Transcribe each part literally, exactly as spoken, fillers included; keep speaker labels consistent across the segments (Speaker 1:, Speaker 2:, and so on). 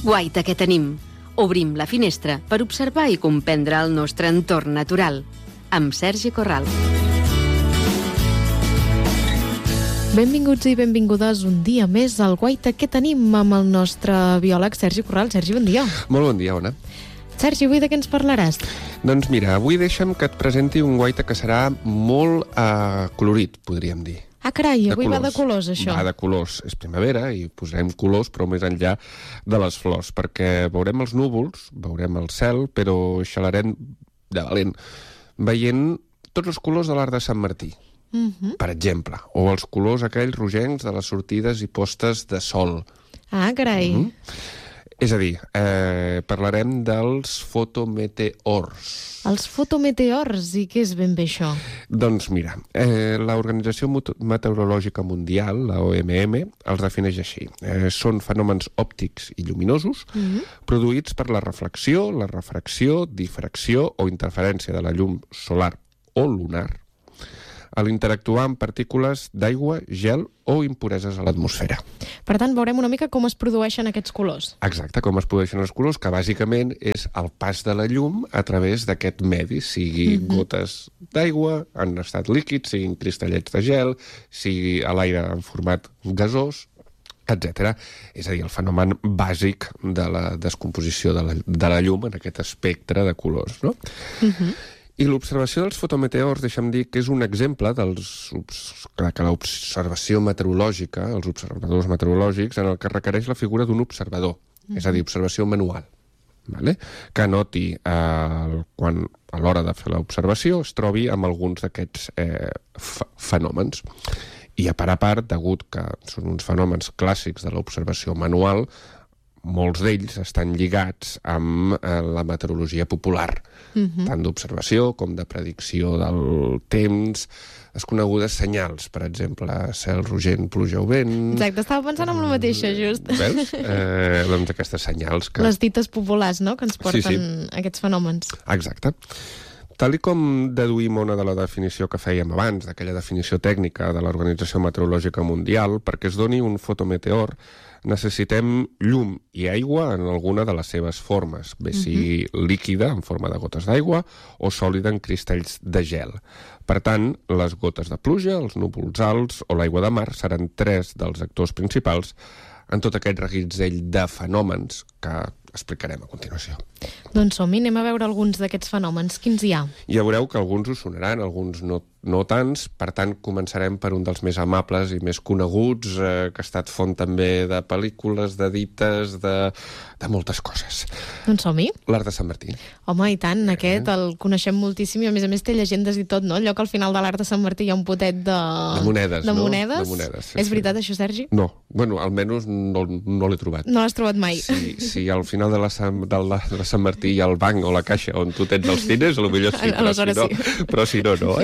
Speaker 1: Guaita que tenim. Obrim la finestra per observar i comprendre el nostre entorn natural. Amb Sergi Corral.
Speaker 2: Benvinguts i benvingudes un dia més al Guaita que tenim amb el nostre biòleg Sergi Corral. Sergi, bon dia.
Speaker 3: Molt bon dia, Ona.
Speaker 2: Sergi, avui de què ens parlaràs?
Speaker 3: Doncs mira, avui deixa'm que et presenti un guaita que serà molt uh, colorit, podríem dir.
Speaker 2: Ah, carai,
Speaker 3: De
Speaker 2: avui va
Speaker 3: colors.
Speaker 2: de colors, això.
Speaker 3: Va de colors. És primavera i posarem colors, però més enllà de les flors, perquè veurem els núvols, veurem el cel, però xalarem de valent, veient tots els colors de l'arc de Sant Martí,
Speaker 2: Uh-huh.
Speaker 3: per exemple, o els colors aquells rogencs de les sortides i postes de sol.
Speaker 2: Ah, carai.
Speaker 3: Mm? És a dir, eh, parlarem dels fotometeors.
Speaker 2: Els fotometeors, i què és ben bé això?
Speaker 3: Doncs mira, eh, l'Organització Meteorològica Mundial, la O M M, els defineix així. Eh, són fenòmens òptics i lluminosos
Speaker 2: Uh-huh.
Speaker 3: produïts per la reflexió, la refracció, difracció o interferència de la llum solar o lunar a l'interactuar amb partícules d'aigua, gel o impureses a l'atmosfera.
Speaker 2: Per tant, veurem una mica com es produeixen aquests colors.
Speaker 3: Exacte, com es produeixen els colors, que bàsicament és el pas de la llum a través d'aquest medi, sigui
Speaker 2: Mhm.
Speaker 3: gotes d'aigua en estat líquid, siguin cristallets de gel, sigui a l'aire en format gasós, etcètera. És a dir, el fenomen bàsic de la descomposició de la, de la llum en aquest espectre de colors, no?
Speaker 2: Uh-huh.
Speaker 3: I l'observació dels fotometeors, deixa'm dir que és un exemple dels, que l'observació meteorològica, els observadors meteorològics, en el que requereix la figura d'un observador, mm-hmm. és a dir, observació manual, vale? Que noti eh, quan a l'hora de fer l'observació es trobi amb alguns d'aquests eh, fenòmens. I a part a part, degut que són uns fenòmens clàssics de l'observació manual, molts d'ells estan lligats amb eh, la meteorologia popular, uh-huh. tant d'observació com de predicció del temps, les conegudes senyals, per exemple, cel rogent, pluja o vent...
Speaker 2: Exacte, estava pensant en la mateixa, just.
Speaker 3: Veus? Eh, doncs aquestes senyals que...
Speaker 2: Les dites populars, no?, que ens porten
Speaker 3: sí, sí.
Speaker 2: aquests fenòmens.
Speaker 3: Exacte. Tal i com deduïm una de la definició que fèiem abans, d'aquella definició tècnica de l'Organització Meteorològica Mundial, perquè es doni un fotometeor, necessitem llum i aigua en alguna de les seves formes, bé sigui uh-huh. líquida, en forma de gotes d'aigua, o sòlida en cristalls de gel. Per tant, les gotes de pluja, els núvols alts o l'aigua de mar seran tres dels actors principals en tot aquest reguitzell de fenòmens que explicarem a continuació.
Speaker 2: Doncs som-hi, anem a veure alguns d'aquests fenòmens. Quins hi ha?
Speaker 3: Ja veureu que alguns us sonaran, alguns no, no tants, per tant començarem per un dels més amables i més coneguts, eh, que ha estat font també de pel·lícules, de dites, de, de moltes coses.
Speaker 2: Doncs som-hi.
Speaker 3: L'arc de Sant Martí.
Speaker 2: Home, i tant, eh. aquest el coneixem moltíssim i a més a més té llegendes i tot, no? Allò que al final de l'arc de Sant Martí hi ha un potet de...
Speaker 3: De monedes,
Speaker 2: de
Speaker 3: no?
Speaker 2: monedes.
Speaker 3: De monedes, sí,
Speaker 2: És
Speaker 3: sí.
Speaker 2: veritat, això, Sergi?
Speaker 3: No, bueno, almenys no, no l'he trobat.
Speaker 2: No l'has trobat mai.
Speaker 3: Si, si al final de la, Sant, de, la, de la Sant Martí hi ha el banc o la caixa on tu tens els diners, potser sí, però si, no, sí. però si no, no, eh?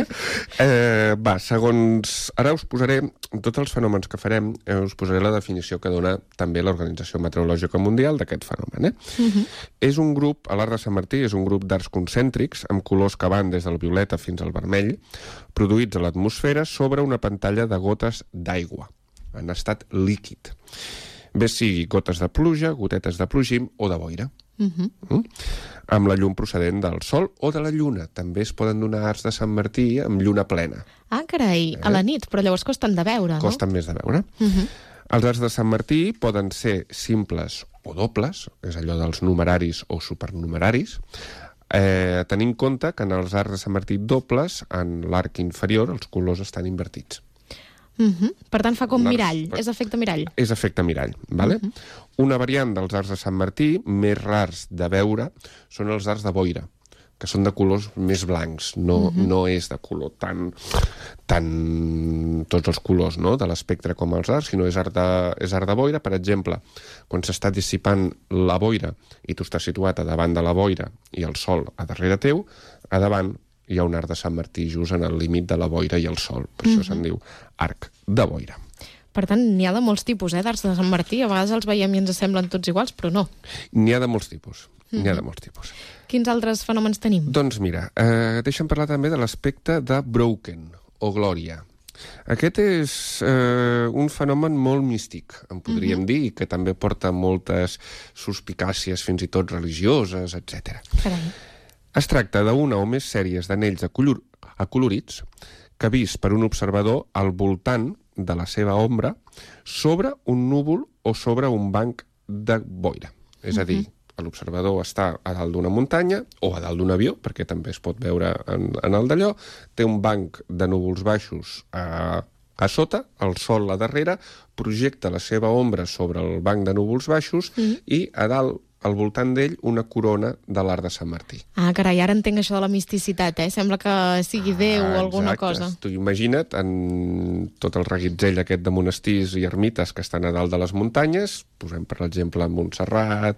Speaker 3: eh va, segons... Ara us posaré, tots els fenòmens que farem, eh, us posaré la definició que dona també l'Organització Meteorològica Mundial d'aquest fenomen, eh? Uh-huh. És un grup, a l'arc de Sant Martí, és un grup d'arcs concèntrics amb colors que van des del violeta fins al vermell, produïts a l'atmosfera sobre una pantalla de gotes d'aigua, en estat líquid. Bé sigui gotes de pluja, gotetes de plogim o de boira. Uh-huh. Mm? Amb la llum procedent del sol o de la lluna. També es poden donar arcs de Sant Martí amb lluna plena.
Speaker 2: Ah, carai, eh? A la nit, però llavors costen de veure, no?
Speaker 3: Costen més de veure. Uh-huh. Els arcs de Sant Martí poden ser simples o dobles, és allò dels numeraris o supernumeraris. Eh, tenint en compte que en els arcs de Sant Martí dobles, en l'arc inferior, els colors estan invertits.
Speaker 2: Uh-huh. Per tant, fa com mirall, és efecte mirall.
Speaker 3: És efecte mirall, vale? Uh-huh. Una variant dels arcs de Sant Martí, més rars de veure, són els arcs de boira, que són de colors més blancs, no, uh-huh. no és de color tan, tan tots els colors, no?, de l'espectre com els arcs, sinó és arc de, és arc de boira. Per exemple, quan s'està dissipant la boira i tu estàs situat a davant de la boira i el sol a darrere teu, a davant hi ha un arc de Sant Martí just en el límit de la boira i el sol. Per això uh-huh. se'n diu arc de boira.
Speaker 2: Per tant, n'hi ha de molts tipus, eh, d'arcs de Sant Martí. A vegades els veiem i ens semblen tots iguals, però no.
Speaker 3: N'hi ha de molts tipus.
Speaker 2: Uh-huh.
Speaker 3: N'hi ha de molts tipus.
Speaker 2: Quins altres fenòmens tenim?
Speaker 3: Doncs mira, eh, deixa'm parlar també de l'aspecte de Broken, o glòria. Aquest és eh, un fenomen molt místic, en podríem uh-huh. dir, i que també porta moltes suspicàcies, fins i tot religioses, etcètera.
Speaker 2: Carai.
Speaker 3: Es tracta d'una o més sèries d'anells acolor acolorits que vist per un observador al voltant de la seva ombra sobre un núvol o sobre un banc de boira. És a dir, l'observador està a dalt d'una muntanya o a dalt d'un avió, perquè també es pot veure en, en el d'allò, té un banc de núvols baixos a, a sota, el sol a darrere, projecta la seva ombra sobre el banc de núvols baixos mm. i a dalt, al voltant d'ell, una corona de l'arc de Sant Martí.
Speaker 2: Ah, carai, ara entenc això de la misticitat, eh? Sembla que sigui Déu ah, o alguna cosa.
Speaker 3: Tu imagina't en tot el reguitzell aquest de monestirs i ermites que estan a dalt de les muntanyes, posem per exemple Montserrat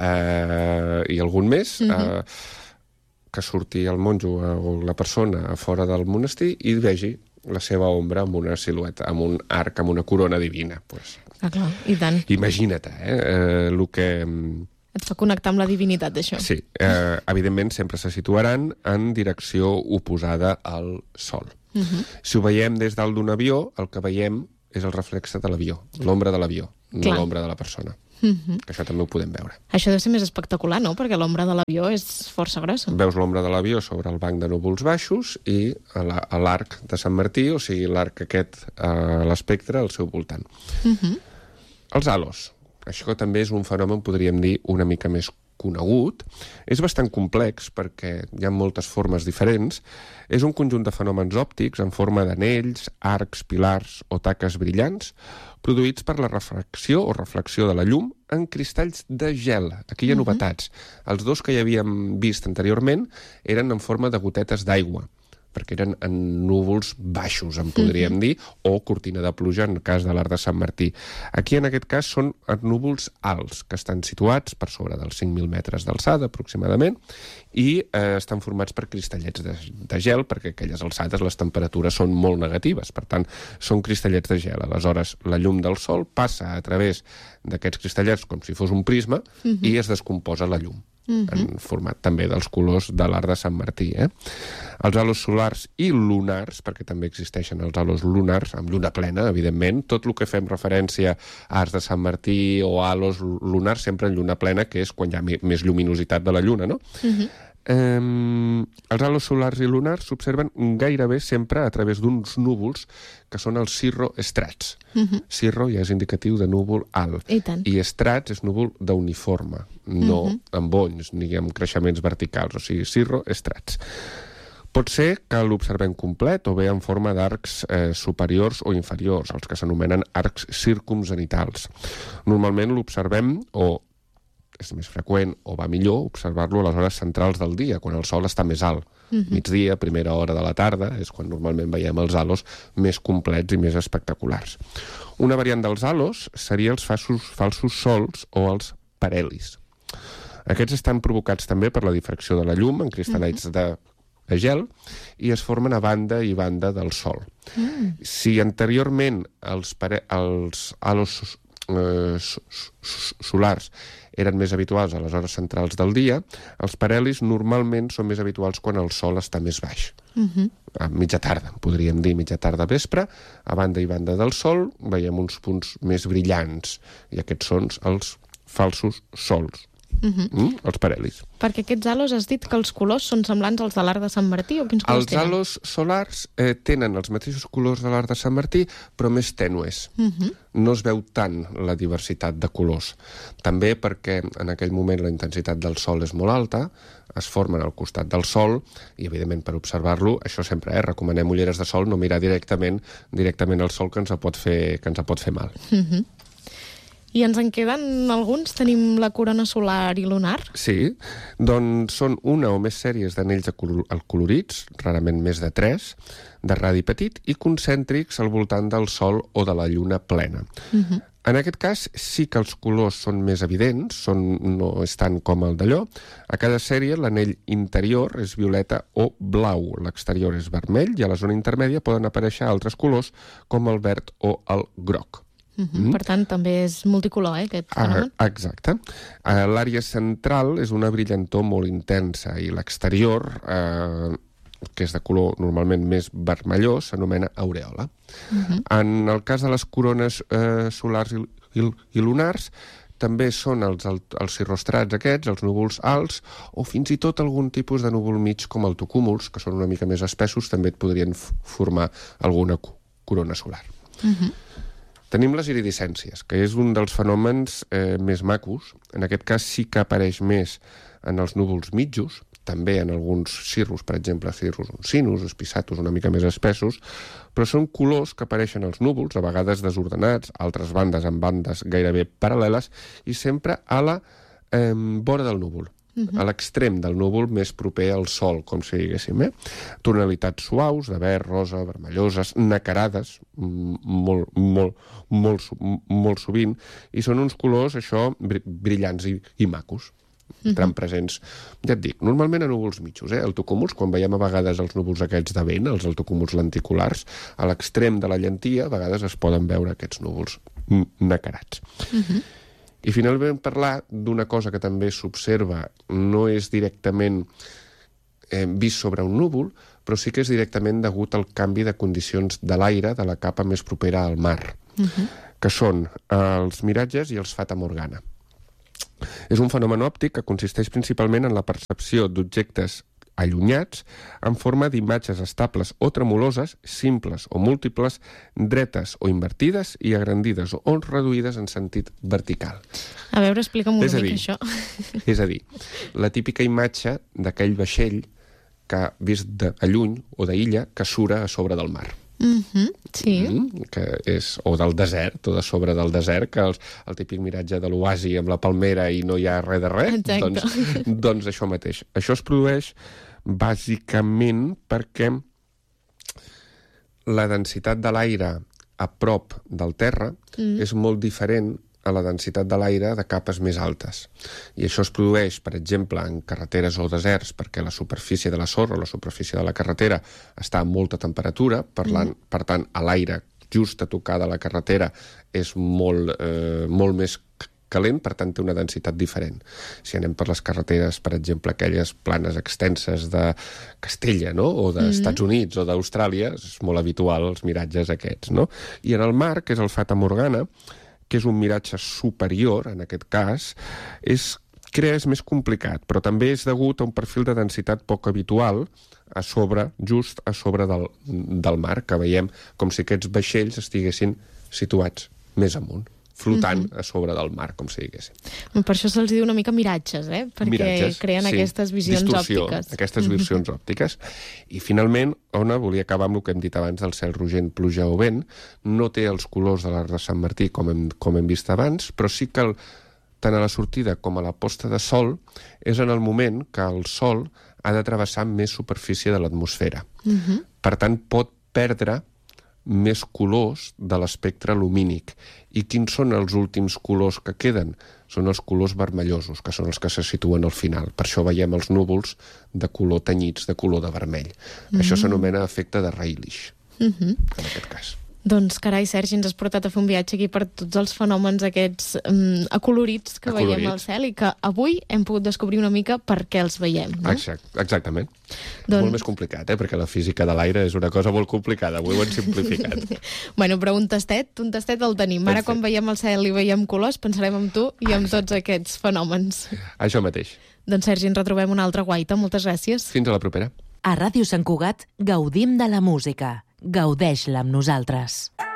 Speaker 3: eh, i algun més, uh-huh. eh, que surti el monjo o la persona a fora del monestir i vegi la seva ombra amb una silueta, amb un arc, amb una corona divina. Pues,
Speaker 2: ah, clar, i tant.
Speaker 3: Imagina't, eh? eh el que...
Speaker 2: Et fa connectar amb la divinitat, d'això.
Speaker 3: Sí, eh, evidentment sempre se situaran en direcció oposada al Sol. Uh-huh. Si ho veiem des dalt d'un avió, el que veiem és el reflexe de l'avió, l'ombra de l'avió, no l'ombra de la persona. Uh-huh. Que això també ho podem veure.
Speaker 2: Això deu ser més espectacular, no? Perquè l'ombra de l'avió és força grossa.
Speaker 3: Veus l'ombra de l'avió sobre el banc de núvols baixos i a l'arc de Sant Martí, o sigui, l'arc aquest a l'espectre al seu voltant. Uh-huh. Els halos. Això també és un fenomen, podríem dir, una mica més conegut. És bastant complex perquè hi ha moltes formes diferents. És un conjunt de fenòmens òptics en forma d'anells, arcs, pilars o taques brillants, produïts per la refracció o reflexió de la llum en cristalls de gel. Aquí hi ha novetats. Uh-huh. Els dos que hi havíem vist anteriorment eren en forma de gotetes d'aigua, perquè eren en núvols baixos, en podríem uh-huh. dir, o cortina de pluja en el cas de l'arc de Sant Martí. Aquí, en aquest cas, són núvols alts, que estan situats per sobre dels cinc mil metres d'alçada, aproximadament, i eh, estan formats per cristallets de, de gel, perquè a aquelles alçades les temperatures són molt negatives, per tant, són cristallets de gel. Aleshores, la llum del sol passa a través d'aquests cristallets com si fos un prisma uh-huh. i es descomposa la llum. Uh-huh. En format també dels colors de l'arc de Sant Martí. Eh? Els halos solars i lunars, perquè també existeixen els halos lunars, amb lluna plena, evidentment, tot el que fem referència a arcs de Sant Martí o halos lunars, sempre en lluna plena, que és quan hi ha més lluminositat de la lluna, no? Uh-huh. Um, els halos solars i lunars s'observen gairebé sempre a través d'uns núvols que són els cirroestrats. Uh-huh. Cirro ja és indicatiu de núvol alt.
Speaker 2: I tant.
Speaker 3: I estrats és núvol d'uniforme, no uh-huh. amb bonys ni amb creixements verticals, o sigui, cirroestrats. Pot ser que l'observem complet o bé en forma d'arcs eh, superiors o inferiors, els que s'anomenen arcs circumzenitals. Normalment l'observem, o és més freqüent o va millor observar-lo a les hores centrals del dia, quan el sol està més alt. Uh-huh. Migdia, primera hora de la tarda, és quan normalment veiem els halos més complets i més espectaculars. Una variant dels halos seria els falsos, falsos sols o els parhelis. Aquests estan provocats també per la difracció de la llum en cristal·lets uh-huh. de, de gel i es formen a banda i banda del sol. Uh-huh. Si anteriorment els, pare, els halos eh, solars eren més habituals a les hores centrals del dia, els parhelis normalment són més habituals quan el sol està més baix. Uh-huh. A mitja tarda, podríem dir mitja tarda vespre, a banda i banda del sol veiem uns punts més brillants, i aquests són els falsos sols. Uh-huh. mm? Els parhelis.
Speaker 2: Perquè aquests halos has dit que els colors són semblants als de l'arc de Sant Martí, o quins colors
Speaker 3: els
Speaker 2: tenen?
Speaker 3: Els halos solars eh, tenen els mateixos colors de l'arc de Sant Martí, però més tènues. Uh-huh. No es veu tant la diversitat de colors. També perquè en aquell moment la intensitat del sol és molt alta, es formen al costat del sol, i evidentment per observar-lo, això sempre, eh, recomanem ulleres de sol, no mirar directament directament al sol, que ens pot fer, que ens pot fer mal.
Speaker 2: Uh-huh. I ens en queden alguns? Tenim la corona solar i lunar?
Speaker 3: Sí, doncs són una o més sèries d'anells acolorits, rarament més de tres, de radi petit i concèntrics al voltant del Sol o de la Lluna plena. Uh-huh. En aquest cas sí que els colors són més evidents, són, no és tant com el d'allò. A cada sèrie l'anell interior és violeta o blau, l'exterior és vermell i a la zona intermèdia poden aparèixer altres colors com el verd o el groc.
Speaker 2: Uh-huh. Mm. Per tant, també és multicolor, eh, aquest fenomen?
Speaker 3: Ah, exacte. Uh, l'àrea central és una brillantor molt intensa i l'exterior, uh, que és de color normalment més vermellós, s'anomena aureola. Uh-huh. En el cas de les corones eh, solars i, i, i lunars, també són els, els cirrostrats aquests, els núvols alts, o fins i tot algun tipus de núvol mig com el tocúmuls, que són una mica més espessos, també et podrien formar alguna corona solar. Uh-huh. Tenim les iridescències, que és un dels fenòmens eh, més macos. En aquest cas sí que apareix més en els núvols mitjos, també en alguns cirrus, per exemple, cirrus uncinus, espisatus una mica més espessos, però són colors que apareixen als núvols, a vegades desordenats, altres bandes amb bandes gairebé paral·leles, i sempre a la eh, vora del núvol, uh-huh. a l'extrem del núvol més proper al sol, com si diguéssim. Eh? Tonalitats suaus, de verd, rosa, vermelloses, nacarades, molt, molt, molt, molt sovint, i són uns colors, això, brillants i, i macos. Entran presents, ja et dic, normalment a núvols mitjos, eh? Altocúmuls, quan veiem a vegades els núvols aquests de vent, els altocúmuls lenticulars, a l'extrem de la llentia a vegades es poden veure aquests núvols nacarats. Uh-huh. I finalment parlar d'una cosa que també s'observa, no és directament eh, vist sobre un núvol, però sí que és directament degut al canvi de condicions de l'aire de la capa més propera al mar, uh-huh. que són els miratges i els fata morgana. És un fenomen òptic que consisteix principalment en la percepció d'objectes allunyats en forma d'imatges estables o tremoloses, simples o múltiples, dretes o invertides i agrandides o reduïdes en sentit vertical.
Speaker 2: A veure, explica'm una mica això.
Speaker 3: És a dir, la típica imatge d'aquell vaixell que, vist de lluny o d'illa, que sura a sobre del mar.
Speaker 2: Mm-hmm, sí.
Speaker 3: Mm, que és, o del desert, o de sobre del desert, que els, el típic miratge de l'oasi amb la palmera i no hi ha res de res, doncs, doncs això mateix. Això es produeix bàsicament perquè la densitat de l'aire a prop del terra mm. és molt diferent a la densitat de l'aire de capes més altes. I això es produeix, per exemple, en carreteres o deserts, perquè la superfície de la sorra o la superfície de la carretera està a molta temperatura, parlant, mm. per tant, a l'aire just a tocar de la carretera és molt, eh, molt més calent, per tant, té una densitat diferent. Si anem per les carreteres, per exemple, aquelles planes extenses de Castella, no?, o dels mm. Estats Units o d'Austràlia, és molt habitual els miratges aquests, no? I en el mar, que és el fata morgana, que és un miratge superior, en aquest cas, és, crea és més complicat, però també és degut a un perfil de densitat poc habitual a sobre, just a sobre del, del mar, que veiem com si aquests vaixells estiguessin situats més amunt, flotant mm-hmm. a sobre del mar, com si diguéssim.
Speaker 2: Per això se'ls diu una mica miratges, eh? Perquè miratges, creen sí. aquestes visions
Speaker 3: Distorsió,
Speaker 2: òptiques.
Speaker 3: Aquestes mm-hmm. visions òptiques. I finalment, Ona, volia acabar amb el que hem dit abans del cel rogent, pluja o vent. No té els colors de l'arc de Sant Martí, com hem, com hem vist abans, però sí que el, tant a la sortida com a la posta de sol és en el moment que el sol ha de travessar més superfície de l'atmosfera. Mm-hmm. Per tant, pot perdre més colors de l'espectre lumínic. I quins són els últims colors que queden? Són els colors vermellosos, que són els que se situen al final. Per això veiem els núvols de color tenyits, de color de vermell. Mm-hmm. Això s'anomena efecte de Rayleigh, mm-hmm. en aquest cas.
Speaker 2: Doncs, carai, Sergi, ens has portat a fer un viatge aquí per tots els fenòmens aquests um, acolorits que acolorits. veiem al cel i que avui hem pogut descobrir una mica per què els veiem, no?
Speaker 3: Exact, exactament. Doncs... Molt més complicat, eh? Perquè la física de l'aire és una cosa molt complicada. Avui ho hem simplificat.
Speaker 2: Bueno, però un tastet, un tastet el tenim. Ara, quan veiem el cel i veiem colors, pensarem en tu i en tots aquests fenòmens.
Speaker 3: Això mateix.
Speaker 2: Doncs, Sergi, ens retrobem una altra guaita. Moltes gràcies.
Speaker 3: Fins a la propera.
Speaker 4: A Ràdio Sant Cugat gaudim de la música. Gaudeix-la amb nosaltres.